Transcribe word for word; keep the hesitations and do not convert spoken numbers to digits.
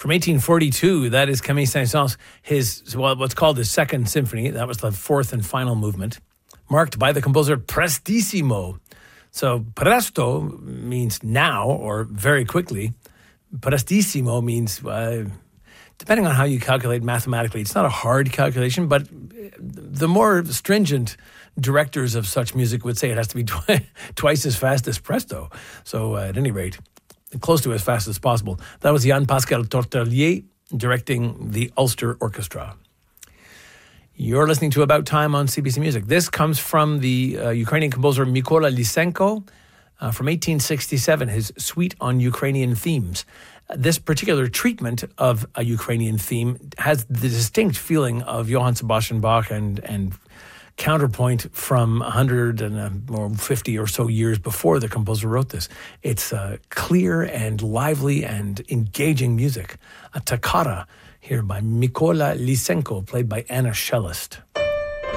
From eighteen forty-two, that is Camille Saint-Saëns, his, well, what's called his second symphony. That was the fourth and final movement, marked by the composer Prestissimo. So presto means now or very quickly. Prestissimo means, uh, depending on how you calculate mathematically, it's not a hard calculation, but the more stringent directors of such music would say it has to be twi- twice as fast as presto. So uh, at any rate, close to as fast as possible. That was Yann-Pascal Tortelier directing the Ulster Orchestra. You're listening to About Time on C B C Music. This comes from the uh, Ukrainian composer Mykola Lysenko uh, from eighteen sixty-seven, his Suite on Ukrainian Themes. This particular treatment of a Ukrainian theme has the distinct feeling of Johann Sebastian Bach and, and counterpoint from one hundred fifty or so years before the composer wrote this. It's uh, clear and lively and engaging music. A toccata here by Mykola Lysenko, played by Anna Cellist.